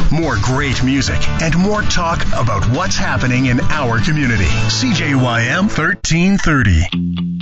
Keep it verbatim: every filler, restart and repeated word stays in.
More great music and more talk about what's happening in our community. C J Y M thirteen thirty.